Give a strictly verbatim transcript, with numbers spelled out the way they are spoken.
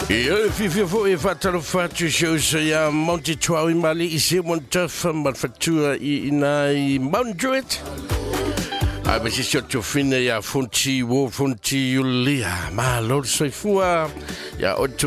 Io fifo e fatalo faccio shows ya Monte Chuawi Mali isi montaf manufactura ina i Mountjuic. Ah, ma si sotto fine ya funti wo funti yulia ma lor soifua ya otto